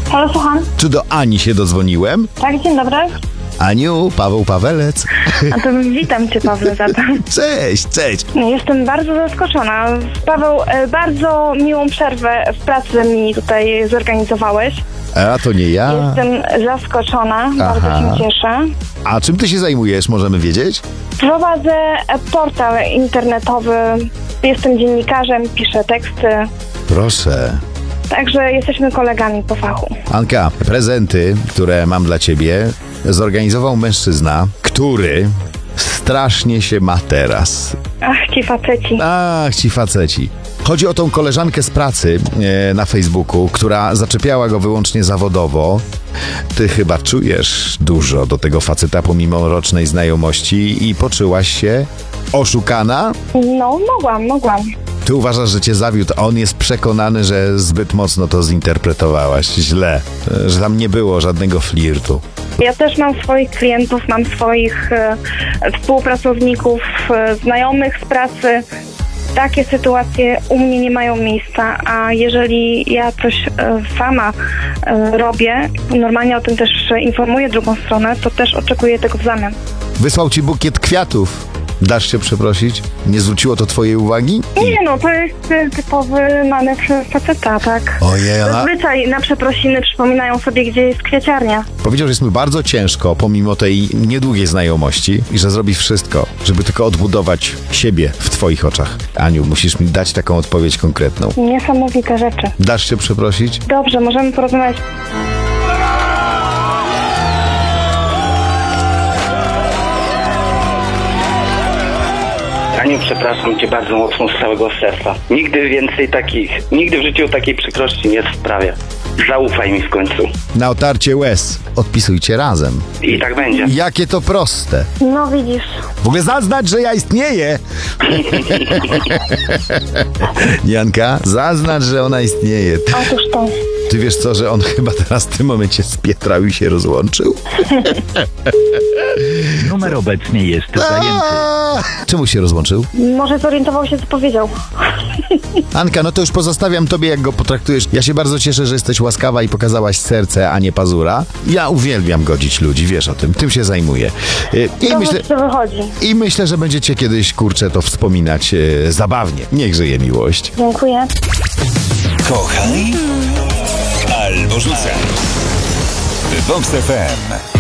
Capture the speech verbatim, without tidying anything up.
Halo, słucham. Czy do Ani się dodzwoniłem? Tak, dzień dobry. Aniu, Paweł Pawelec. A to witam cię, Pawle, za to. Cześć, cześć. Jestem bardzo zaskoczona. Paweł, e, bardzo miłą przerwę w pracy mi tutaj zorganizowałeś. A to nie ja. Jestem zaskoczona, Aha. bardzo się cieszę. A czym ty się zajmujesz, możemy wiedzieć? Prowadzę portal internetowy, jestem dziennikarzem, piszę teksty, Proszę. także jesteśmy kolegami po fachu. Anka, prezenty, które mam dla ciebie, zorganizował mężczyzna, który strasznie się ma teraz. Ach, ci faceci. Ach, ci faceci. Chodzi o tą koleżankę z pracy e, na Facebooku, która zaczepiała go wyłącznie zawodowo. Ty chyba czujesz dużo do tego faceta pomimo rocznej znajomości i poczułaś się oszukana? No, mogłam, mogłam. Ty uważasz, że cię zawiódł, a on jest przekonany, że zbyt mocno to zinterpretowałaś źle, że tam nie było żadnego flirtu. Ja też mam swoich klientów, mam swoich e, współpracowników, e, znajomych z pracy. Takie sytuacje u mnie nie mają miejsca, a jeżeli ja coś e, sama e, robię, normalnie o tym też informuję drugą stronę, to też oczekuję tego w zamian. Wysłał ci bukiet kwiatów. Dasz się przeprosić? Nie zwróciło to twojej uwagi? Nie no, to jest e, typowy manewr faceta, tak? Ojej, ona... Zazwyczaj na przeprosiny przypominają sobie, gdzie jest kwiaciarnia. Powiedział, że jest mu bardzo ciężko, pomimo tej niedługiej znajomości i że zrobi wszystko, żeby tylko odbudować siebie w twoich oczach. Aniu, musisz mi dać taką odpowiedź konkretną. Niesamowite rzeczy. Dasz się przeprosić? Dobrze, możemy porozmawiać. Aniu, przepraszam cię bardzo mocno z całego serca. Nigdy więcej takich, nigdy w życiu takiej przykrości nie sprawię. Zaufaj mi w końcu. Na otarcie łez. Odpisujcie razem. I tak będzie. Jakie to proste. No widzisz. W ogóle zaznacz, że ja istnieję. Janka, zaznacz, że ona istnieje. Otóż to. Ty wiesz co, że on chyba teraz w tym momencie spietrał i się rozłączył? Numer obecnie jest zajęty. A, czemu się rozłączył? Może zorientował się, co powiedział. Anka, no to już pozostawiam tobie, jak go potraktujesz. Ja się bardzo cieszę, że jesteś łaskawa i pokazałaś serce, a nie pazura. Ja uwielbiam godzić ludzi, wiesz o tym. Tym się zajmuję. Y, I To myślę, co wychodzi. I myślę, że będziecie kiedyś, kurczę, to wspominać e, zabawnie. Niech żyje miłość. Dziękuję. Kochaj albo rzucaj. Vox F M.